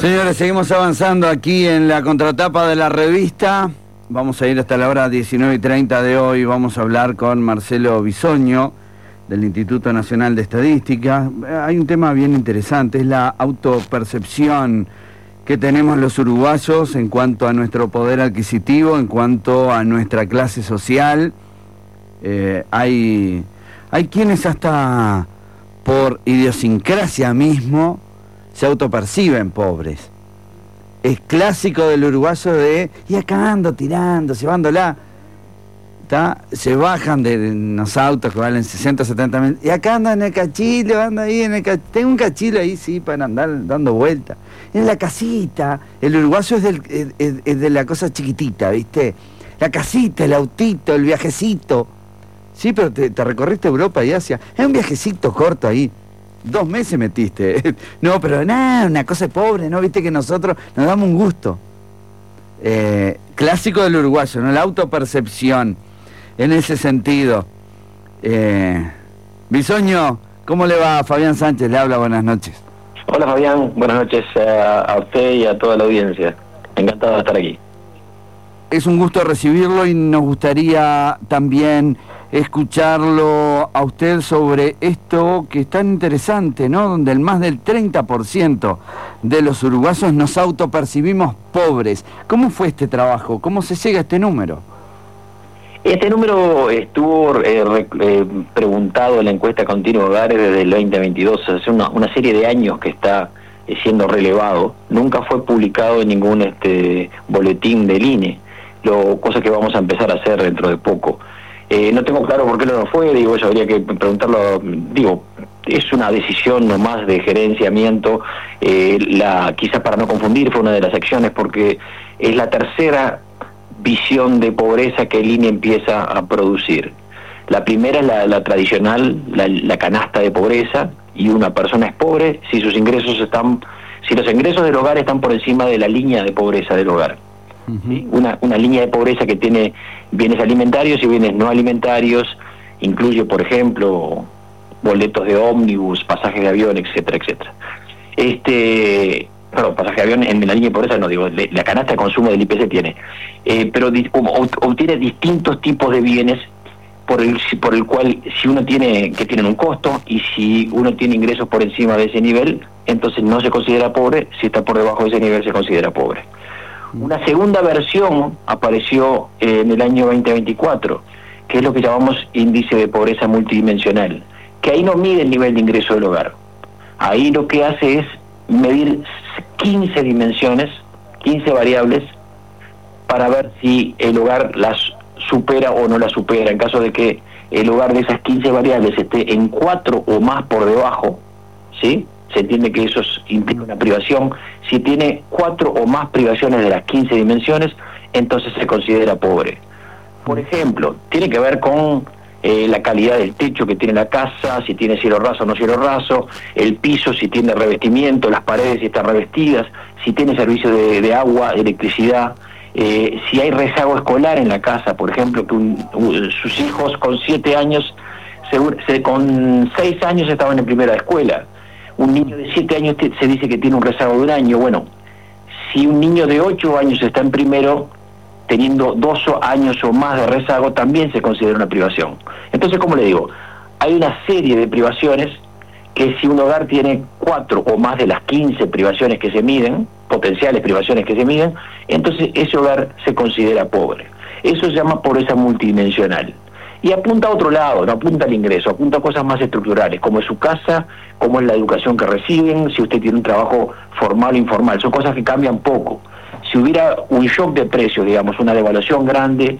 Señores, seguimos avanzando aquí en la contratapa de la revista. Vamos a ir hasta la hora 19:30 de hoy. Vamos a hablar con Marcelo Bisoño, del Instituto Nacional de Estadística. Hay un tema bien interesante, es la autopercepción que tenemos los uruguayos en cuanto a nuestro poder adquisitivo, en cuanto a nuestra clase social. Hay quienes hasta por idiosincrasia mismo se autoperciben pobres. Es clásico del uruguayo de, y acá ando tirando, llevándola. Se bajan de unos autos que valen 60, 70 mil, y acá ando en el cachilo, ando ahí en el cachilo. Tengo un cachilo ahí, sí, para andar dando vueltas. En la casita, el uruguayo es de la cosa chiquitita, ¿viste? La casita, el autito, el viajecito. Sí, pero te recorriste Europa y Asia. Es un viajecito corto ahí. 2 meses metiste. No, pero nada, una cosa pobre, ¿no? Viste que nosotros nos damos un gusto. Clásico del uruguayo, ¿no? La autopercepción. En ese sentido. Bisoño, ¿cómo le va? Fabián Sánchez le habla, buenas noches. Hola Fabián, buenas noches a usted y a toda la audiencia. Encantado de estar aquí. Es un gusto recibirlo y nos gustaría también escucharlo a usted sobre esto que es tan interesante, ¿no? Donde el más del 30% de los uruguayos nos autopercibimos pobres. ¿Cómo fue este trabajo? ¿Cómo se llega a este número? Este número estuvo preguntado en la encuesta Continua Hogares desde el 2022, hace una serie de años que está siendo relevado. Nunca fue publicado en ningún boletín del INE, cosa que vamos a empezar a hacer dentro de poco. No tengo claro por qué no fue, eso habría que preguntarlo, es una decisión nomás de gerenciamiento, quizás para no confundir, fue una de las acciones porque es la tercera visión de pobreza que el INE empieza a producir. La primera es la tradicional, la canasta de pobreza, y una persona es pobre si los ingresos del hogar están por encima de la línea de pobreza del hogar. ¿Sí? Una línea de pobreza que tiene bienes alimentarios y bienes no alimentarios, incluye, por ejemplo, boletos de ómnibus, pasajes de avión, etcétera, etcétera. Pasajes de avión en la línea de pobreza no digo, la canasta de consumo del IPC tiene, pero obtiene distintos tipos de bienes por el cual, si uno tienen un costo, y si uno tiene ingresos por encima de ese nivel, entonces no se considera pobre. Si está por debajo de ese nivel, se considera pobre. Una segunda versión apareció en el año 2024, que es lo que llamamos índice de pobreza multidimensional, que ahí no mide el nivel de ingreso del hogar. Ahí lo que hace es medir 15 dimensiones, 15 variables, para ver si el hogar las supera o no las supera. En caso de que el hogar de esas 15 variables esté en 4 o más por debajo, ¿sí?, se entiende que eso implica una privación. Si tiene 4 o más privaciones de las 15 dimensiones, entonces se considera pobre. Por ejemplo, tiene que ver con la calidad del techo que tiene la casa, si tiene cielo raso o no cielo raso, el piso, si tiene revestimiento, las paredes si están revestidas, si tiene servicio de agua, electricidad, si hay rezago escolar en la casa, por ejemplo, que sus hijos con 7 años, con 6 años estaban en primera escuela. Un niño de 7 años se dice que tiene un rezago de 1 año. Bueno, si un niño de 8 años está en primero, teniendo 2 años o más de rezago, también se considera una privación. Entonces, como le digo, hay una serie de privaciones que, si un hogar tiene 4 o más de las 15 privaciones que se miden, potenciales privaciones que se miden, entonces ese hogar se considera pobre. Eso se llama pobreza multidimensional. Y apunta a otro lado, no apunta al ingreso, apunta a cosas más estructurales, como es su casa, como es la educación que reciben, si usted tiene un trabajo formal o informal. Son cosas que cambian poco. Si hubiera un shock de precios, digamos, una devaluación grande,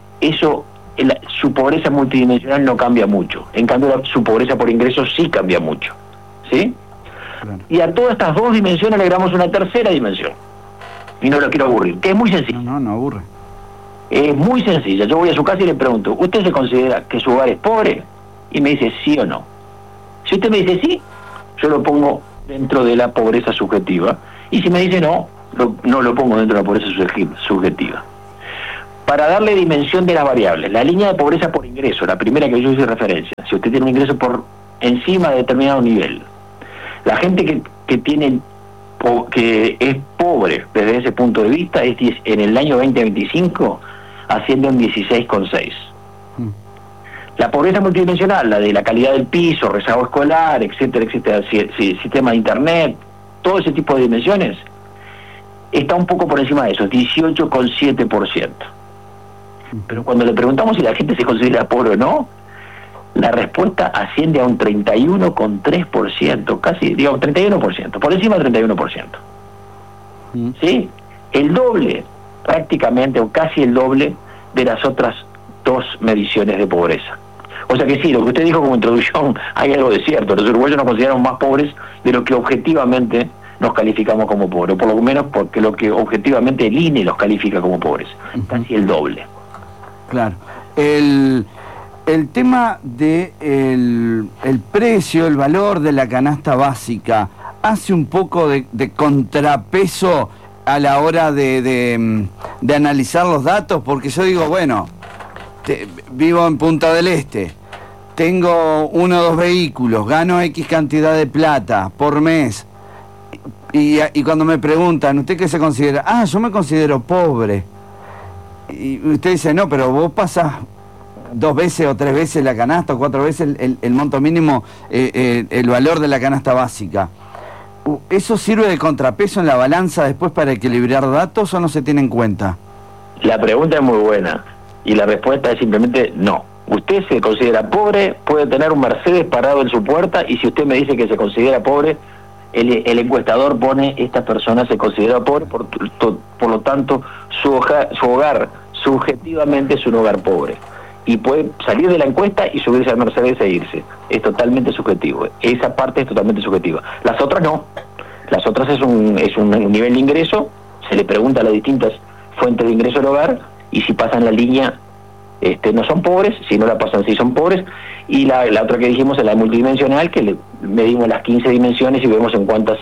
su pobreza multidimensional no cambia mucho. En cambio, su pobreza por ingresos sí cambia mucho. ¿Sí? Claro. Y a todas estas 2 dimensiones le agregamos una tercera dimensión. Y no lo quiero aburrir, que es muy sencilla. No aburre. Es muy sencilla. Yo voy a su casa y le pregunto, ¿usted se considera que su hogar es pobre? Y me dice sí o no. Si usted me dice sí, yo lo pongo dentro de la pobreza subjetiva. Y si me dice no, no lo pongo dentro de la pobreza subjetiva. Para darle dimensión de las variables, la línea de pobreza por ingreso, la primera que yo hice referencia, si usted tiene un ingreso por encima de determinado nivel, la gente que tiene que es pobre desde ese punto de vista, en el año 2025 asciende a un 16,6. La pobreza multidimensional, la de la calidad del piso, rezago escolar, etcétera, etcétera, sistema de internet, todo ese tipo de dimensiones, está un poco por encima de eso, 18,7%. Pero cuando le preguntamos si la gente se considera pobre o no, la respuesta asciende a un 31,3%, casi, digamos, 31%, por encima del 31%. ¿Sí? El doble, prácticamente, o casi el doble, de las otras dos mediciones de pobreza. O sea que sí, lo que usted dijo como introducción, hay algo de cierto. Los uruguayos nos consideramos más pobres de lo que objetivamente nos calificamos como pobres, o por lo menos porque lo que objetivamente el INE los califica como pobres, casi el doble. Claro. El tema de el precio, el valor de la canasta básica, hace un poco de contrapeso a la hora de analizar los datos, porque yo digo, bueno, vivo en Punta del Este, tengo 1 o 2 vehículos, gano X cantidad de plata por mes, y cuando me preguntan, ¿usted qué se considera? Ah, yo me considero pobre. Y usted dice, no, pero vos pasas 2 veces o 3 veces la canasta, o 4 veces el monto mínimo, el valor de la canasta básica. ¿Eso sirve de contrapeso en la balanza después para equilibrar datos o no se tiene en cuenta? La pregunta es muy buena y la respuesta es simplemente no. Usted se considera pobre, puede tener un Mercedes parado en su puerta, y si usted me dice que se considera pobre, el encuestador pone, esta persona se considera pobre, por lo tanto su hogar subjetivamente es un hogar pobre, y puede salir de la encuesta y subirse al Mercedes e irse. Es totalmente subjetivo, esa parte es totalmente subjetiva. Las otras no, las otras es un nivel de ingreso, se le pregunta a las distintas fuentes de ingreso del hogar, y si pasan la línea no son pobres, si no la pasan sí son pobres. Y la otra que dijimos es la multidimensional, que le medimos las 15 dimensiones y vemos en cuántas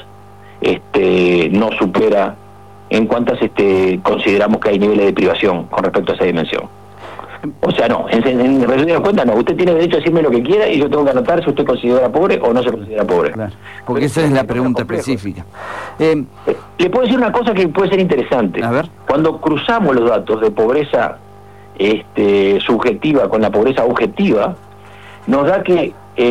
no supera, en cuántas consideramos que hay niveles de privación con respecto a esa dimensión. O sea, no, en resumidas cuentas, no, usted tiene derecho a decirme lo que quiera y yo tengo que anotar si usted considera pobre o no se considera pobre. Claro, porque esa es la pregunta específica. Le puedo decir una cosa que puede ser interesante. A ver. Cuando cruzamos los datos de pobreza subjetiva con la pobreza objetiva, nos da que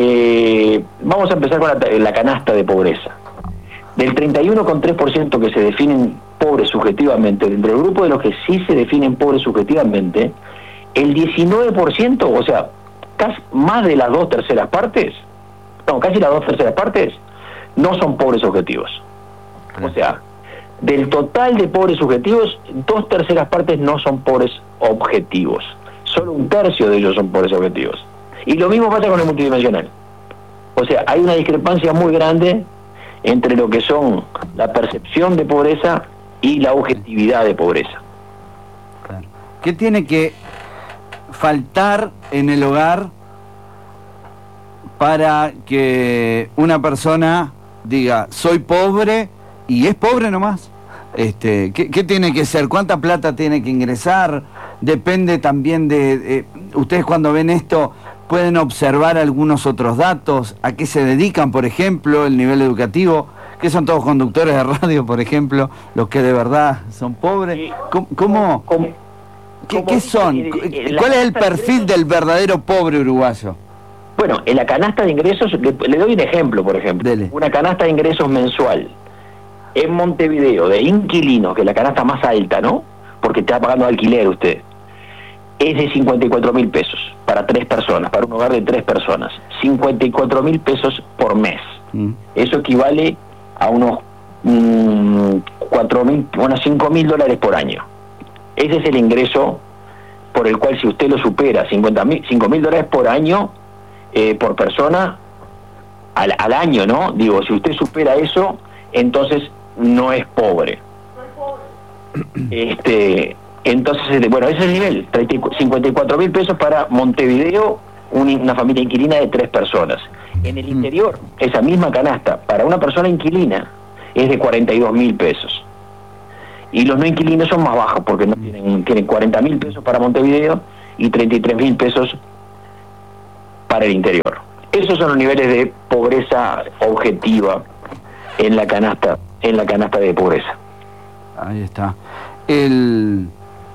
vamos a empezar con la canasta de pobreza. Del 31,3% que se definen pobres subjetivamente, dentro del grupo de los que sí se definen pobres subjetivamente, el 19%, o sea, casi más de las 2/3 partes, no, casi las 2/3 partes, no son pobres objetivos. O sea, del total de pobres subjetivos, 2/3 partes no son pobres objetivos. Solo 1/3 de ellos son pobres objetivos. Y lo mismo pasa con el multidimensional. O sea, hay una discrepancia muy grande entre lo que son la percepción de pobreza y la objetividad de pobreza. Claro. ¿Qué tiene que faltar en el hogar para que una persona diga, soy pobre, y es pobre nomás? ¿Qué tiene que ser? ¿Cuánta plata tiene que ingresar? Depende también de... ustedes cuando ven esto pueden observar algunos otros datos, a qué se dedican, por ejemplo, el nivel educativo, que son todos conductores de radio, por ejemplo, los que de verdad son pobres. ¿Qué son? ¿Cuál es el perfil del verdadero pobre uruguayo? Bueno, en la canasta de ingresos, le doy un ejemplo, por ejemplo. Dele. Una canasta de ingresos mensual en Montevideo, de inquilinos, que es la canasta más alta, ¿no? Porque está pagando alquiler usted, es de 54.000 pesos para 3 personas, para un hogar de 3 personas. 54.000 pesos por mes. Eso equivale a unos 5.000 dólares por año. Ese es el ingreso por el cual, si usted lo supera, 5.000 dólares por año, por persona, al año, ¿no? Digo, si usted supera eso, entonces no es pobre. Entonces, bueno, ese es el nivel, 54.000 pesos para Montevideo, una familia inquilina de 3 personas. En el interior, esa misma canasta, para una persona inquilina, es de 42.000 pesos. Y los no inquilinos son más bajos, porque no tienen 40.000 pesos para Montevideo y 33.000 pesos para el interior. Esos son los niveles de pobreza objetiva en la canasta en la canasta de pobreza. Ahí está. El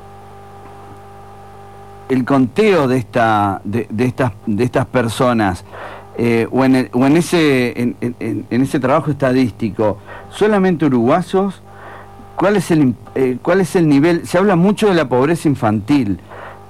conteo de estas personas o en ese trabajo estadístico, solamente uruguayos, ¿cuál es el nivel? Se habla mucho de la pobreza infantil.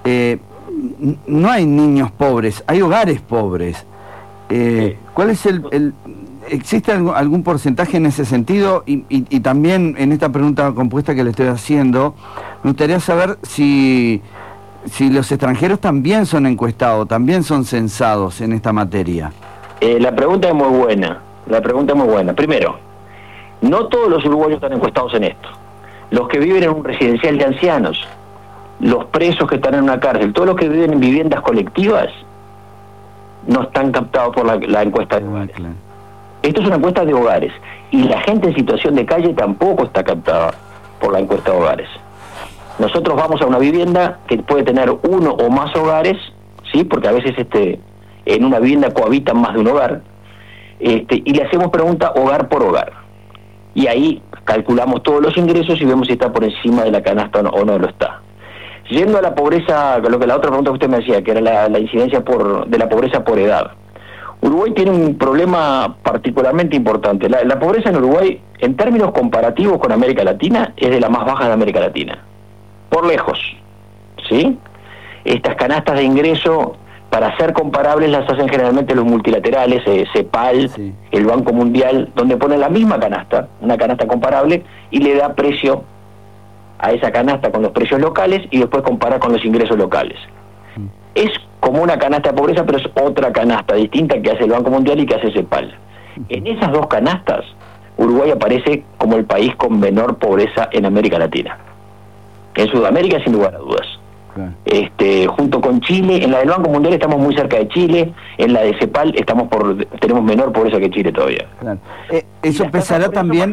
No hay niños pobres, hay hogares pobres. ¿Cuál es ¿existe algún porcentaje en ese sentido? Y también en esta pregunta compuesta que le estoy haciendo, me gustaría saber si los extranjeros también son encuestados, también son censados en esta materia. La pregunta es muy buena. Primero, no todos los uruguayos están encuestados en esto. Los que viven en un residencial de ancianos, los presos que están en una cárcel, todos los que viven en viviendas colectivas, no están captados por la encuesta de hogares. Claro. Esto es una encuesta de hogares. Y la gente en situación de calle tampoco está captada por la encuesta de hogares. Nosotros vamos a una vivienda que puede tener uno o más hogares, ¿sí? Porque a veces en una vivienda cohabitan más de un hogar, y le hacemos pregunta hogar por hogar. Y ahí calculamos todos los ingresos y vemos si está por encima de la canasta o no lo está. Yendo a la pobreza, lo que la otra pregunta que usted me hacía, que era la incidencia de la pobreza por edad. Uruguay tiene un problema particularmente importante. La pobreza en Uruguay, en términos comparativos con América Latina, es de la más baja de América Latina. Por lejos, ¿sí? Estas canastas de ingreso, para ser comparables, las hacen generalmente los multilaterales, CEPAL, sí, el Banco Mundial, donde ponen la misma canasta, una canasta comparable, y le da precio a esa canasta con los precios locales y después compara con los ingresos locales. Es como una canasta de pobreza, pero es otra canasta distinta que hace el Banco Mundial y que hace CEPAL. En esas dos canastas, Uruguay aparece como el país con menor pobreza en América Latina. En Sudamérica, sin lugar a dudas. Claro. Junto con Chile, en la del Banco Mundial estamos muy cerca de Chile, en la de CEPAL tenemos menor pobreza que Chile todavía. Claro. Eso pesará también...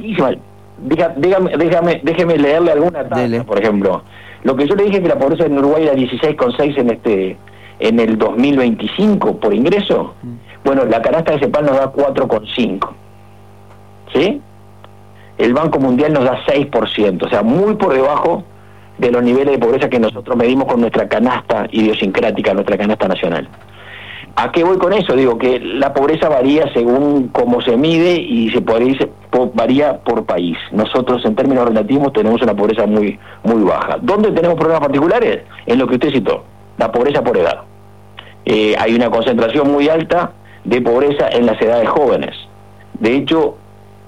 Déjeme leerle alguna tasa, por ejemplo. Lo que yo le dije es que la pobreza en Uruguay era 16,6 en el 2025 por ingreso. Bueno, la canasta de CEPAL nos da 4,5. ¿Sí? El Banco Mundial nos da 6%, o sea, muy por debajo de los niveles de pobreza que nosotros medimos con nuestra canasta idiosincrática, nuestra canasta nacional. ¿A qué voy con eso? Digo que la pobreza varía según cómo se mide y varía por país. Nosotros, en términos relativos, tenemos una pobreza muy, muy baja. ¿Dónde tenemos problemas particulares? En lo que usted citó, la pobreza por edad. Hay una concentración muy alta de pobreza en las edades jóvenes. De hecho,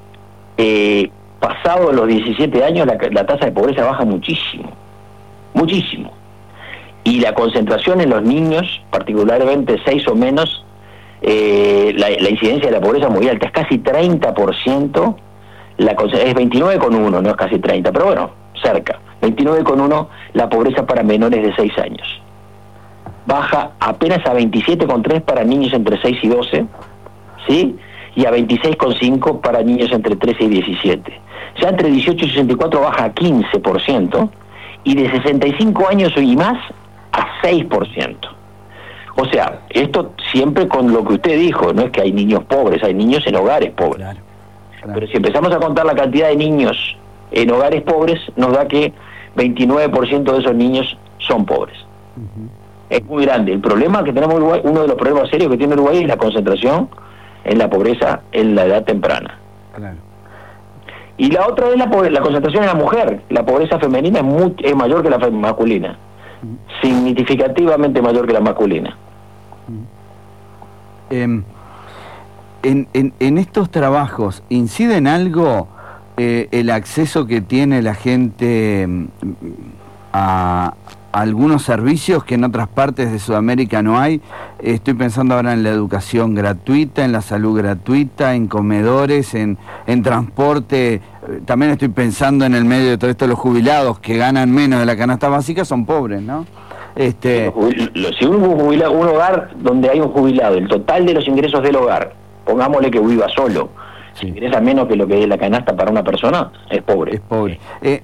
pasado los 17 años, la tasa de pobreza baja muchísimo. Muchísimo. Y la concentración en los niños, particularmente 6 o menos, la incidencia de la pobreza es muy alta, es casi 30%, es 29,1, no es casi 30, pero bueno, cerca, 29,1 la pobreza para menores de 6 años. Baja apenas a 27,3 para niños entre 6 y 12, ¿sí? Y a 26,5 para niños entre 13 y 17. Ya entre 18 y 64 baja a 15%, y de 65 años y más a 6%. O sea, esto siempre con lo que usted dijo, no es que hay niños pobres, hay niños en hogares pobres. Claro, claro. Pero si empezamos a contar la cantidad de niños en hogares pobres, nos da que 29% de esos niños son pobres. Es muy grande. El problema que tenemos en Uruguay, uno de los problemas serios que tiene Uruguay es la concentración en la pobreza en la edad temprana. Claro. Y la otra es la concentración en la mujer. La pobreza femenina es mayor que la masculina. Significativamente mayor que la masculina. En estos trabajos, ¿incide en algo el acceso que tiene la gente a algunos servicios que en otras partes de Sudamérica no hay? Estoy pensando ahora en la educación gratuita, en la salud gratuita, en comedores, en transporte. También estoy pensando en el medio de todo esto, los jubilados que ganan menos de la canasta básica son pobres, ¿no? Si un hogar donde hay un jubilado, el total de los ingresos del hogar, pongámosle que viva solo, si ingresa menos que lo que es la canasta para una persona, es pobre. Es pobre.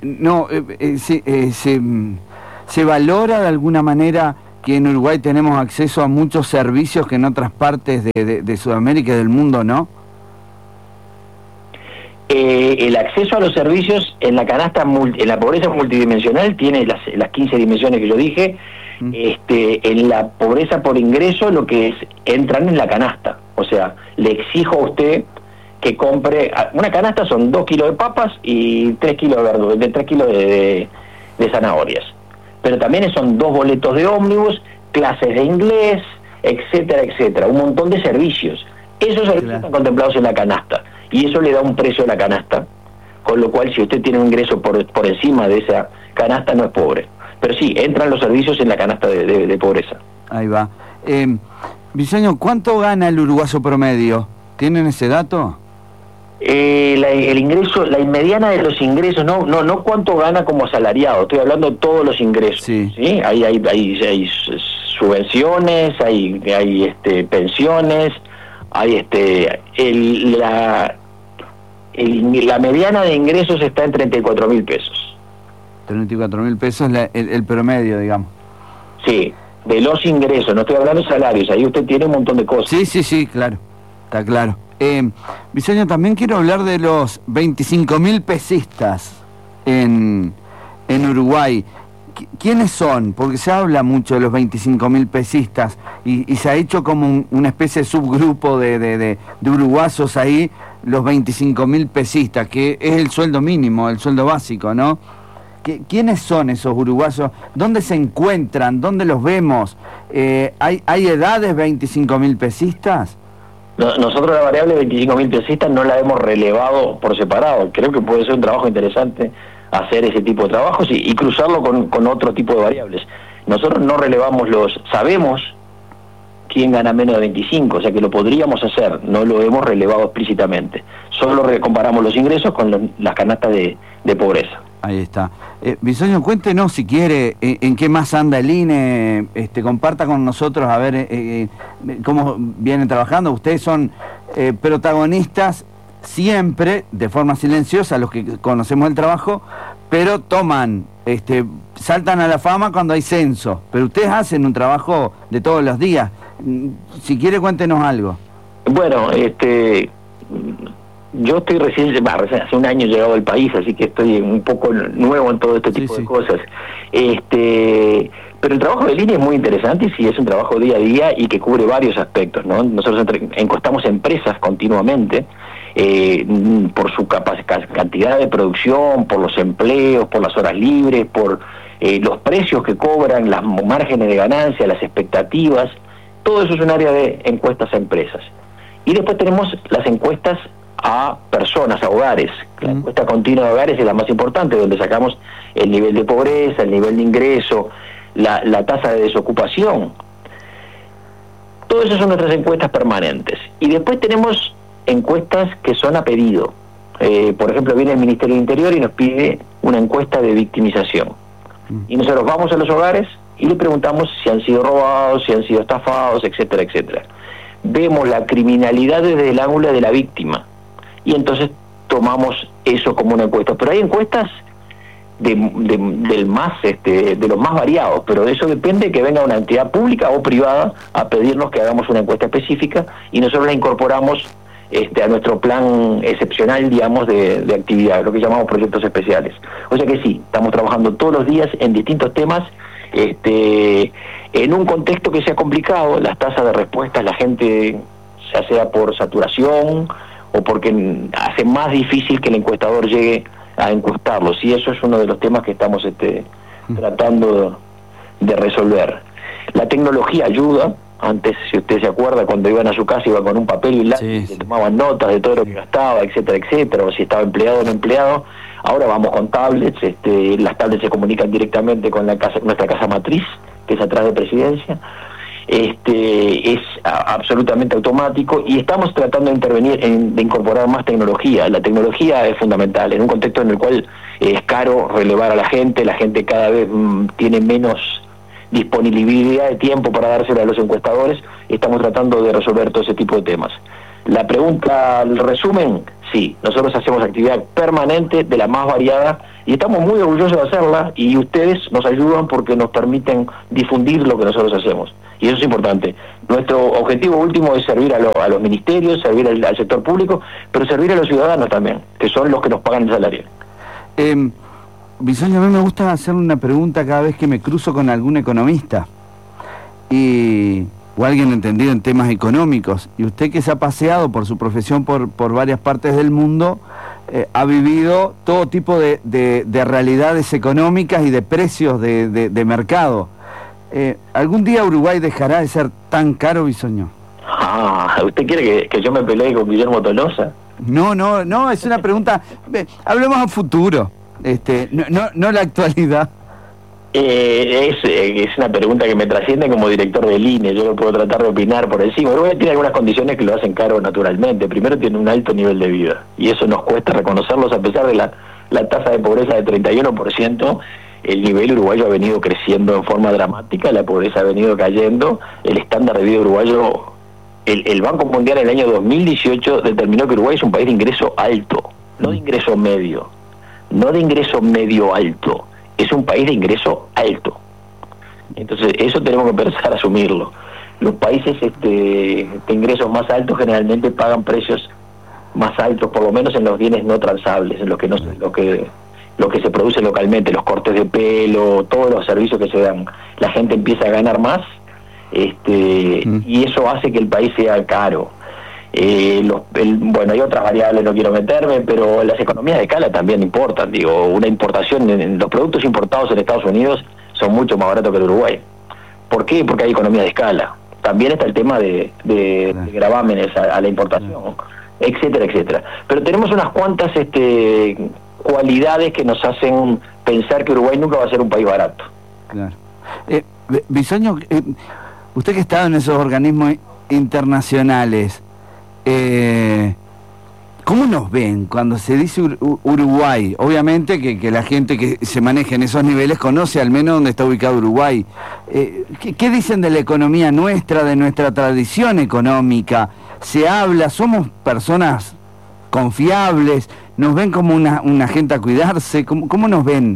¿Se valora de alguna manera que en Uruguay tenemos acceso a muchos servicios que en otras partes de Sudamérica y del mundo no? El acceso a los servicios en la canasta, en la pobreza multidimensional, tiene las 15 dimensiones que yo dije. En la pobreza por ingreso, lo que es, entran en la canasta. O sea, le exijo a usted que compre, una canasta son 2 kilos de papas y 3 kilos de verduras, 3 kilos de zanahorias. Pero también son 2 boletos de ómnibus, clases de inglés, etcétera, etcétera, un montón de servicios. Esos servicios están contemplados en la canasta, y eso le da un precio a la canasta, con lo cual si usted tiene un ingreso por encima de esa canasta no es pobre. Pero sí, entran los servicios en la canasta de pobreza. Ahí va. Bisoño, ¿cuánto gana el uruguayo promedio? ¿Tienen ese dato? El ingreso, la mediana de los ingresos, no cuánto gana como asalariado, estoy hablando de todos los ingresos. Sí. ¿Sí? Hay subvenciones, hay pensiones, hay la mediana de ingresos está en 34.000 pesos. 34.000 pesos el promedio, digamos. Sí, de los ingresos, no estoy hablando de salarios, ahí usted tiene un montón de cosas. Sí, claro, está claro. Bisoño, también quiero hablar de los 25.000 pesistas en Uruguay. ¿Quiénes son? Porque se habla mucho de los 25.000 pesistas y se ha hecho como una especie de subgrupo de uruguayos ahí, los 25.000 pesistas, que es el sueldo mínimo, el sueldo básico, ¿no? ¿Quiénes son esos uruguayos? ¿Dónde se encuentran? ¿Dónde los vemos? ¿Hay edades 25.000 pesistas? Nosotros la variable 25.000 pesistas no la hemos relevado por separado. Creo que puede ser un trabajo interesante hacer ese tipo de trabajos y cruzarlo con otro tipo de variables. Nosotros no relevamos sabemos quién gana menos de 25, o sea que lo podríamos hacer, no lo hemos relevado explícitamente. Solo comparamos los ingresos con las canastas de pobreza. Ahí está. Bisoño, cuéntenos si quiere en qué más anda el INE, comparta con nosotros a ver cómo vienen trabajando. Ustedes son protagonistas siempre, de forma silenciosa, los que conocemos el trabajo, pero saltan a la fama cuando hay censo. Pero ustedes hacen un trabajo de todos los días. Si quiere, cuéntenos algo. Bueno, yo estoy recién hace un año llegado al país, así que estoy un poco nuevo en todo este tipo de cosas. Pero el trabajo del INE es muy interesante y sí es un trabajo día a día y que cubre varios aspectos, ¿no? Nosotros encostamos empresas continuamente por su cantidad de producción, por los empleos, por las horas libres, por los precios que cobran, las márgenes de ganancia, las expectativas. Todo eso es un área de encuestas a empresas. Y después tenemos las encuestas a personas, a hogares. La encuesta continua de hogares es la más importante, donde sacamos el nivel de pobreza, el nivel de ingreso, la tasa de desocupación. Todo eso son nuestras encuestas permanentes. Y después tenemos encuestas que son a pedido. Por ejemplo, viene el Ministerio del Interior y nos pide una encuesta de victimización. Y nosotros vamos a los hogares y le preguntamos si han sido robados, si han sido estafados, etcétera, etcétera. Vemos la criminalidad desde el ángulo de la víctima. Y entonces tomamos eso como una encuesta. Pero hay encuestas de los más variados, pero de eso depende que venga una entidad pública o privada a pedirnos que hagamos una encuesta específica y nosotros la incorporamos a nuestro plan excepcional, digamos, de actividad, lo que llamamos proyectos especiales. O sea que sí, estamos trabajando todos los días en distintos temas, en un contexto que sea complicado. Las tasas de respuestas, la gente, ya sea por saturación o porque hace más difícil que el encuestador llegue a encuestarlos, y eso es uno de los temas que estamos tratando de resolver. La tecnología ayuda. Antes, si usted se acuerda, cuando iban a su casa iba con un papel y un lápiz, se tomaban notas de todo lo que gastaba, etcétera, etcétera, o si estaba empleado o no empleado. Ahora vamos con tablets, las tablets se comunican directamente con nuestra casa matriz, que es atrás de Presidencia. Es absolutamente automático y estamos tratando de intervenir, de incorporar más tecnología. La tecnología es fundamental en un contexto en el cual es caro relevar a la gente cada vez tiene menos disponibilidad de tiempo para dársela a los encuestadores. Estamos tratando de resolver todo ese tipo de temas. La pregunta, el resumen, sí, nosotros hacemos actividad permanente de la más variada y estamos muy orgullosos de hacerla, y ustedes nos ayudan porque nos permiten difundir lo que nosotros hacemos, y eso es importante. Nuestro objetivo último es servir a los ministerios, servir al sector público, pero servir a los ciudadanos también, que son los que nos pagan el salario. Bisoño, a mí me gusta hacerle una pregunta cada vez que me cruzo con algún economista o alguien entendido en temas económicos, y usted, que se ha paseado por su profesión por varias partes del mundo, ha vivido todo tipo de realidades económicas y de precios de mercado. ¿Algún día Uruguay dejará de ser tan caro, Bisoño? ¿Usted quiere que yo me pelee con Guillermo Tolosa? No, es una pregunta, hablemos a futuro, no la actualidad. Es una pregunta que me trasciende como director del INE. Yo no puedo tratar de opinar por encima. Uruguay tiene algunas condiciones que lo hacen caro naturalmente. Primero, tiene un alto nivel de vida, y eso nos cuesta reconocerlos. A pesar de la tasa de pobreza de 31%, el nivel uruguayo ha venido creciendo en forma dramática, la pobreza ha venido cayendo, el estándar de vida uruguayo, el Banco Mundial en el año 2018 determinó que Uruguay es un país de ingreso alto, no de ingreso medio, alto. Es un país de ingreso alto. Entonces, eso tenemos que empezar a asumirlo. Los países de ingresos más altos generalmente pagan precios más altos, por lo menos en los bienes no transables, en lo que se produce localmente, los cortes de pelo, todos los servicios que se dan. La gente empieza a ganar más, y eso hace que el país sea caro. Bueno, hay otras variables, no quiero meterme, pero las economías de escala también importan. Digo, una importación, los productos importados en Estados Unidos son mucho más baratos que en Uruguay. ¿Por qué? Porque hay economía de escala. También está el tema de gravámenes a la importación, etcétera, etcétera. Pero tenemos unas cuantas cualidades que nos hacen pensar que Uruguay nunca va a ser un país barato. Claro. Bisoño, usted que ha estado en esos organismos internacionales, ¿cómo nos ven cuando se dice Uruguay? Obviamente que la gente que se maneja en esos niveles conoce al menos dónde está ubicado Uruguay. ¿Qué dicen de la economía nuestra, de nuestra tradición económica? ¿Se habla? ¿Somos personas confiables? ¿Nos ven como una gente a cuidarse? ¿Cómo nos ven?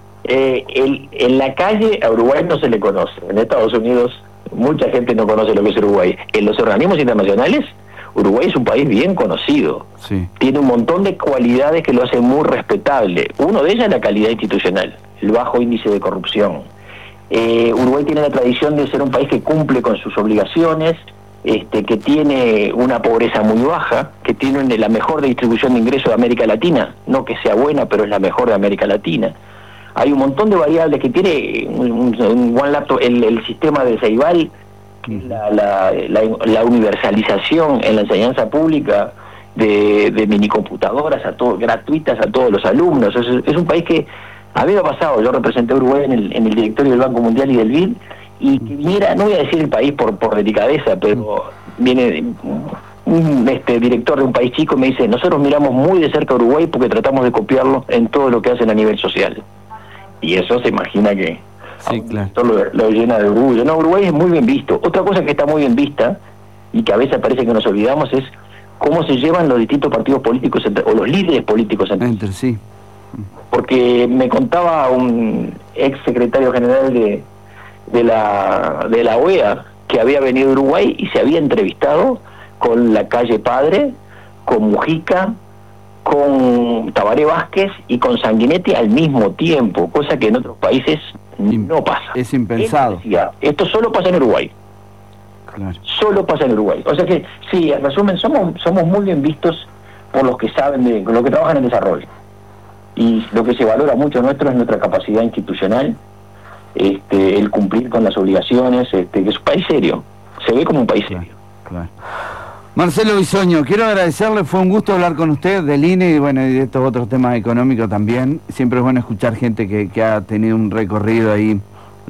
En la calle a Uruguay no se le conoce. En Estados Unidos mucha gente no conoce lo que es Uruguay. En los organismos internacionales, Uruguay es un país bien conocido. Sí. Tiene un montón de cualidades que lo hacen muy respetable. Uno de ellas es la calidad institucional, el bajo índice de corrupción. Uruguay tiene la tradición de ser un país que cumple con sus obligaciones, que tiene una pobreza muy baja, que tiene la mejor distribución de ingresos de América Latina, no que sea buena, pero es la mejor de América Latina. Hay un montón de variables que tiene un One Laptop, el sistema de Ceibal, que es la universalización en la enseñanza pública de minicomputadoras gratuitas a todos los alumnos. Es un país que a mí me ha pasado. Yo representé a Uruguay en el directorio del Banco Mundial y del BID, y que viniera, no voy a decir el país por delicadeza, pero viene un director de un país chico y me dice: nosotros miramos muy de cerca a Uruguay porque tratamos de copiarlo en todo lo que hacen a nivel social. Y eso se imagina que sí, claro, lo llena de orgullo. No, Uruguay es muy bien visto. Otra cosa que está muy bien vista y que a veces parece que nos olvidamos es cómo se llevan los distintos partidos políticos o los líderes políticos entre sí. Porque me contaba un ex secretario general de la OEA que había venido a Uruguay y se había entrevistado con Lacalle Padre, con Mujica, con Tabaré Vázquez y con Sanguinetti al mismo tiempo, cosa que en otros países no pasa. Es impensado. Esto solo pasa en Uruguay. Claro. Solo pasa en Uruguay. O sea que, sí, en resumen, somos muy bien vistos por los que saben, los que trabajan en desarrollo. Y lo que se valora mucho nuestro es nuestra capacidad institucional, el cumplir con las obligaciones, que es un país serio. Se ve como un país serio. Claro. Marcelo Bisoño, quiero agradecerle, fue un gusto hablar con usted del INE y bueno, y de estos otros temas económicos también. Siempre es bueno escuchar gente que ha tenido un recorrido ahí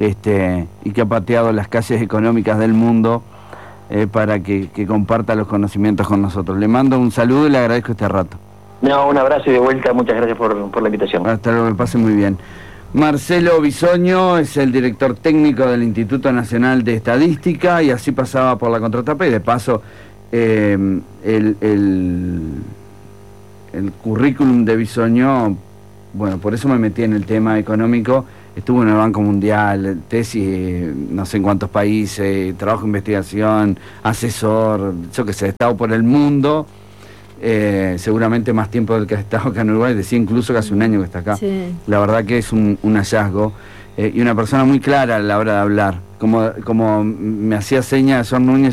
y que ha pateado las calles económicas del mundo para que comparta los conocimientos con nosotros. Le mando un saludo y le agradezco este rato. No, un abrazo y de vuelta, muchas gracias por la invitación. Hasta luego, me pase muy bien. Marcelo Bisoño es el director técnico del Instituto Nacional de Estadística y así pasaba por la contratapa y de paso el currículum de Bisoño bueno, por eso me metí en el tema económico. Estuve en el Banco Mundial, tesis, no sé en cuántos países, trabajo de investigación, asesor, yo qué sé, he estado por el mundo, seguramente más tiempo del que he estado acá en Uruguay, decía incluso que hace un año que está acá. Sí. La verdad que es un hallazgo, y una persona muy clara a la hora de hablar, como me hacía seña Sor Núñez